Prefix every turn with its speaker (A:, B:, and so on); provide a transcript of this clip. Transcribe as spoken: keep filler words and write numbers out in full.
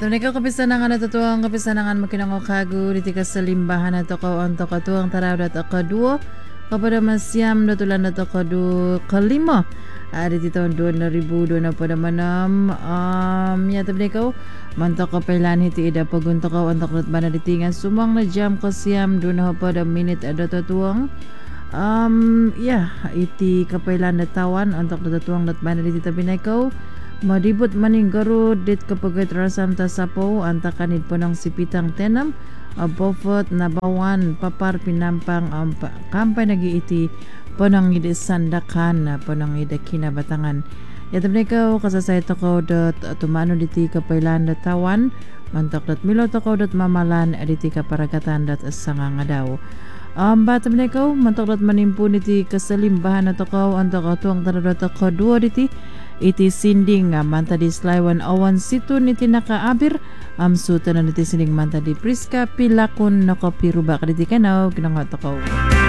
A: Yato ni ka kapisanangan at tutuang kapisanangan makinang kagu diti ka sa limbahan at ako ang takatuang taraw at akadua kapada masyam datulan at akadu kalima ada di tahun dua ribu dua pada manam um yato ni ka mantok kapailan hiti ida pagunta ka antak rat bana ditingan sumang na jam kasyam duna pada minit ada tatuang um ya iti kapailan na tawan antak tatuang rat bana diti tabinay ka madibot maning garud dit kapagat rasam tasapo antakanid po ng sipitang tenam abofot na bawan papar pinampang ang um, kampay nagiiti po ng ide sandakan na po ng ide kinabatangan yatam na ikaw kasasay takaw dat tumano diti kapailan dat tawan mantok dat milo takaw dat mamalan diti kaparagatan dat sanga nga daw um, batam na ikaw mantok dat manimpo diti kasalimbahan na takaw ang takaw tuang taradat takaw dua diti iti sinding nga manta di slaywan awan situ niti nakaabir am suta na niti sinding manta di Priska pilakon nakapiruba kaditi kanaw kinangatakaw.